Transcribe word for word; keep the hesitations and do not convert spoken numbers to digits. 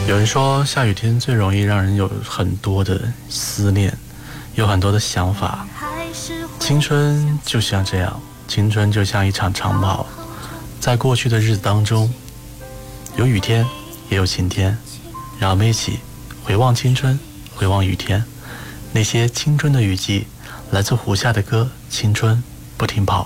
有人说下雨天最容易让人有很多的思念，有很多的想法。青春就像这样，青春就像一场长跑，在过去的日子当中，有雨天也有晴天，让我们一起回望青春，回望雨天，那些青春的雨季。来自胡夏的歌《青春不停跑》。